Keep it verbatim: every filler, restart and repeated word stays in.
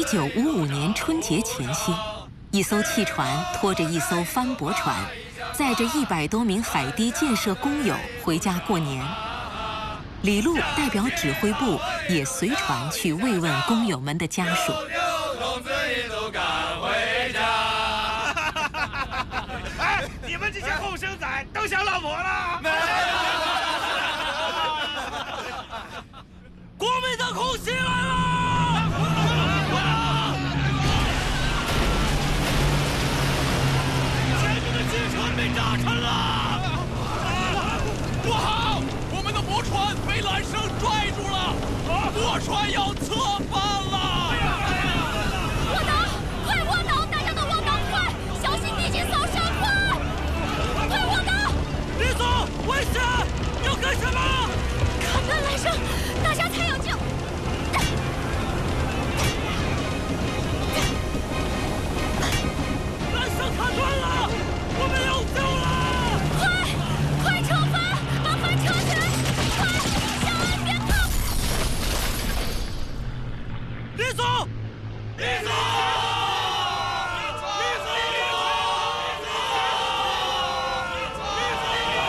九五五年春节前夕，一艘汽船拖着一艘帆驳船，载着一百多名海堤建设工友回家过年。李路代表指挥部也随船去慰问工友们的家属。 哎，你们这些后生仔都想老婆了？国民党空袭来了！前面的机船被炸沉了！ 不好，我们的驳船被缆绳拽住了，驳船要侧！